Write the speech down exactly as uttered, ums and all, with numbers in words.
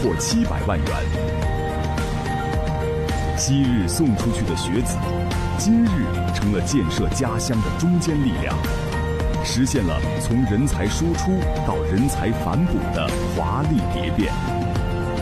过七百万元。昔日送出去的学子，今日成了建设家乡的中坚力量，实现了从人才输出到人才反哺的华丽蝶变。